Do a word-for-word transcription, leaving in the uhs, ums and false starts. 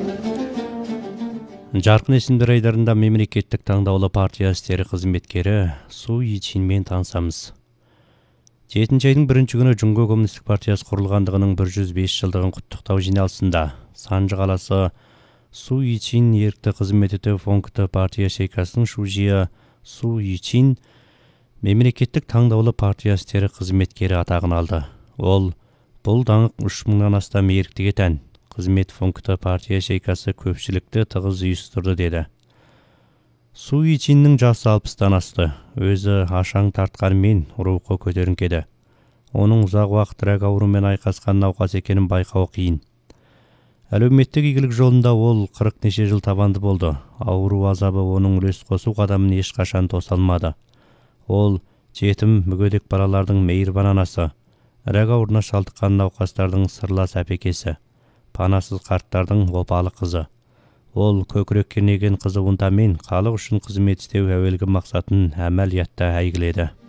Жарқын есімдер айдарында мемлекеттік таңдаулы партия істері қызметкері Су Йичинмен танысамыз. жетінші айдың бірінші күні Жұңго Коммунистік партиясы құрылғандығының бір жүз бес жылдығын құттықтау жиналысында Санжы қаласы Су Йичин ерікті қызмет ету фонкты партия шейкасының шужия Су Йичин мемлекеттік таңдаулы партия істері қызметкері атағын алды. Ол бұл даңқ үш мыңнан астам еріктіге тән. Қызмет фонкты партия шейкасы көпшілікті тығыз үйістірді деді. Су Йичиннің жасы алпыстан асты. Өзі ашаң тартқанмен рухы көтеріңкеді. Оның ұзақ уақыт рак ауруымен айқасқан науқас екенін байқау қиын. Әлеуметтік игілік жолында ол қырық неше жыл табанды болды. Ауру азабы оның үлес қосу қадамын ешқашан тоса алмады. Ол жетім мүгедек балалардың мейірбан анасы, рак ауруына шалдыққан науқастардың сырлас әпекесі, панасыз қарттардың опалы қызы. Ол көкірек кернеген қызы ұнтамен халық үшін қызмет істеу әуелгі мақсатын әмәлиятта әйгіледі.